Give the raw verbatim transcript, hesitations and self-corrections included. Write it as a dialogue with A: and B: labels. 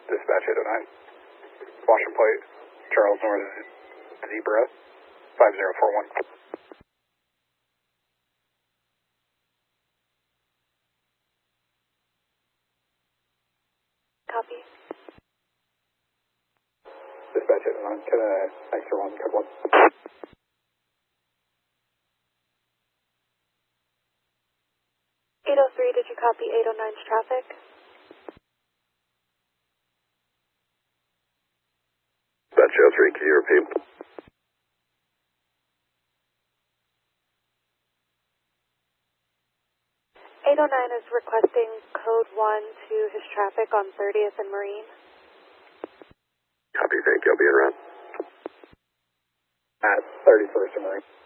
A: Dispatch eight oh nine. Washington Plate, Charles North Zebra, five zero four one.
B: Copy.
A: Dispatch eight oh nine, can I extra one, code one?
B: eight oh three, did you copy eight oh nine's traffic?
C: Dispatch eight oh three, can you repeat?
B: eight oh nine is requesting code one to his traffic on thirtieth and Marine.
C: Copy, thank you, I'll be in around.
A: At thirty-first and Marine.